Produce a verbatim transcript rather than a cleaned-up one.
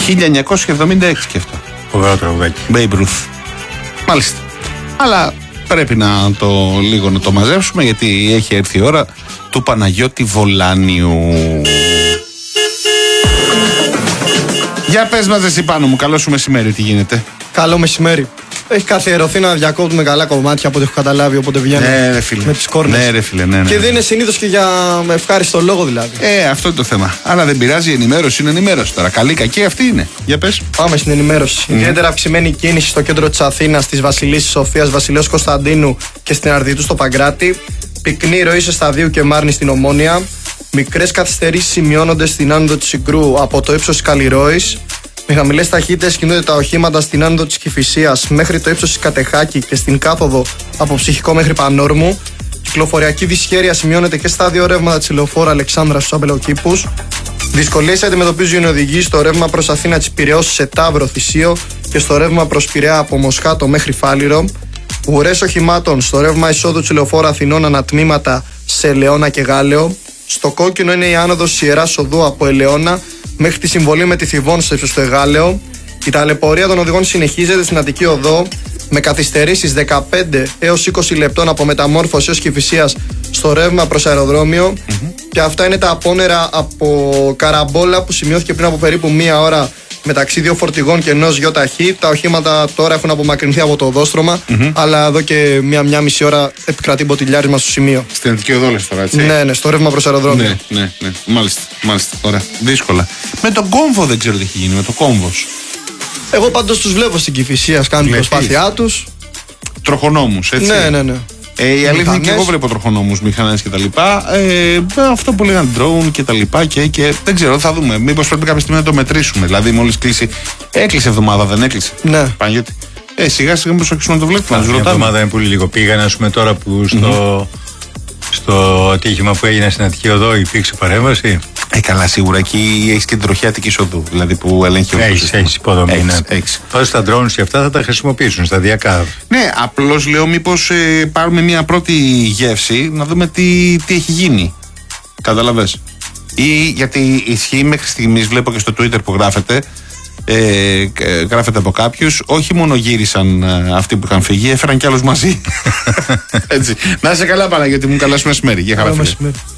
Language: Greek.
χίλια εννιακόσια εβδομήντα έξι και αυτό. Φοβερό τραγουδάκι. Babe Ruth. Μάλιστα. Αλλά πρέπει να το λίγο να το μαζέψουμε, γιατί έχει έρθει η ώρα του Παναγιώτη Βολάνιου. Για πες μας εσύ πάνω μου, καλό σου μεσημέρι, τι γίνεται? Καλό μεσημέρι. Έχει καθιερωθεί να διακόπτουμε καλά κομμάτια από ό,τι έχω καταλάβει, οπότε βγαίνει ναι, ρε φίλε. με τις κόρνες. Ναι, ρε φίλε, ναι, ναι. Και δεν είναι συνήθως και για ευχάριστο λόγο δηλαδή. Ε, αυτό είναι το θέμα. Αλλά δεν πειράζει, η ενημέρωση είναι ενημέρωση τώρα. Καλή, κακή αυτή είναι. Για πες. Πάμε στην ενημέρωση. Mm. Ιδιαίτερα αυξημένη κίνηση στο κέντρο της Αθήνας, της Βασιλίσσης Σοφίας, Βασιλέως Κωνσταντίνου και στην Αρδιτού στο Παγκράτη. Πυκνή ροή σε Σταδίου και Μάρνη στην Ομόνια. Μικρές καθυστερήσεις σημειώνονται στην άνοδο της Συγκρού από το ύψος της Καλλιρόης. Με χαμηλές ταχύτητες κινούνται τα οχήματα στην άνοδο της Κηφισίας μέχρι το ύψος της Κατεχάκη και στην κάθοδο από Ψυχικό μέχρι Πανόρμου. Κυκλοφοριακή δυσχέρεια σημειώνεται και στα δύο ρεύματα της Λεωφόρου Αλεξάνδρας στους Αμπελοκήπους. Δυσκολίες αντιμετωπίζουν οι οδηγοί στο ρεύμα προς Αθήνα της Πειραιώς σε Ταύρο Θησίο και στο ρεύμα προς Πειραιά από Μοσχάτο μέχρι Φάληρο. Ουρές οχημάτων στο ρεύμα εισόδου της Λεωφόρου Αθηνών ανατμήματα σε Ελαιώνα και Γάλεο. Στο κόκκινο είναι η άνοδος Ιεράς Οδού από Ελαιώνα μέχρι τη συμβολή με τη Θηβών στο ύψος του Εγάλεο. Η ταλαιπωρία των οδηγών συνεχίζεται στην Αττική Οδό με καθυστερήσεις δεκαπέντε έως είκοσι λεπτών από Μεταμόρφωση έως Κηφισίας στο ρεύμα προς αεροδρόμιο. Mm-hmm. Και αυτά είναι τα απόνερα από Καραμπόλα που σημειώθηκε πριν από περίπου μία ώρα μεταξύ δύο φορτηγών και ενός γιοταχή. Τα οχήματα τώρα έχουν απομακρυνθεί από το οδόστρωμα, mm-hmm. αλλά εδώ και μία, μία μισή ώρα επικρατεί μποτιλιάρισμα στο σημείο. Στην Αττική Οδό λες τώρα, έτσι. Ναι, ναι, στο ρεύμα προς αεροδρόμιο. Ναι, ναι, ναι. Μάλιστα, μάλιστα. Ωραία. Δύσκολα. Με τον κόμβο δεν ξέρω τι έχει γίνει, με το κόμβος. Εγώ πάντως τους βλέπω στην Κηφισία, κάνουν την προσπάθειά τους. Τροχονόμους, έτσι. Ναι, ναι, ναι. Ε, η αλήθεια είναι και εγώ βλέπω τροχονόμους, μηχανές και τα λοιπά. Ε, αυτό που λέγανε drone και τα λοιπά και, και δεν ξέρω, θα δούμε. Μήπως πρέπει κάποια στιγμή να το μετρήσουμε. Δηλαδή, μόλις κλείσει. Έκλεισε εβδομάδα, δεν έκλεισε. Ναι. Παναγιώτη. Ε, σιγά σιγά μήπως αρχίσουμε να το βλέπουμε. Η εβδομάδα είναι πολύ λίγο. Πήγανε, ας πούμε, τώρα που στο, mm-hmm. στο ατύχημα που έγινε στην Αττική Οδό υπήρξε παρέμβαση. Ε, καλά, σίγουρα εκεί έχει και την τροχιά Αττικής Οδού. Δηλαδή που ελέγχει ο Έχεις, έχεις υποδομή. Έχεις, ναι. έχεις. Πάντως τα drones και αυτά θα τα χρησιμοποιήσουν σταδιακά. Ναι, απλώς λέω μήπως ε, πάρουμε μια πρώτη γεύση να δούμε τι, τι έχει γίνει. Καταλαβες. Ή γιατί ισχύει μέχρι στιγμής, βλέπω και στο Twitter που γράφεται, ε, γράφεται από κάποιους, όχι μόνο γύρισαν ε, αυτοί που είχαν φύγει, έφεραν κι άλλους μαζί. Έτσι. Να είσαι καλά, Παναγιώτη μου, καλά σου μεσημέρι. Για χαρά, φίλε.